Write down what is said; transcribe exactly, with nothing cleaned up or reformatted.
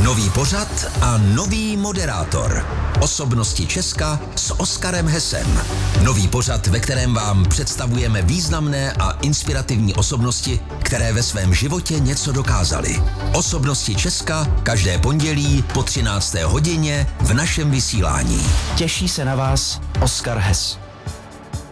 Nový pořad a nový moderátor. Osobnosti Česka s Oskarem Hessem. Nový pořad, ve kterém vám představujeme významné a inspirativní osobnosti, které ve svém životě něco dokázaly. Osobnosti Česka každé pondělí po třinácté hodině v našem vysílání. Těší se na vás Oskar Hess.